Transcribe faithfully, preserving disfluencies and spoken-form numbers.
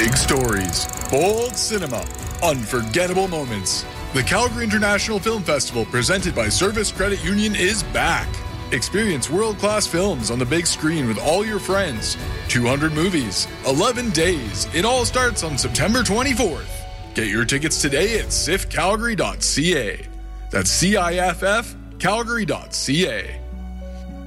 Big stories, bold cinema, unforgettable moments. The Calgary International Film Festival, presented by Service Credit Union, is back. Experience world-class films on the big screen with all your friends. two hundred movies, eleven days. It all starts on September twenty-fourth. Get your tickets today at ciff calgary dot c a. That's C I F F, calgary dot c a.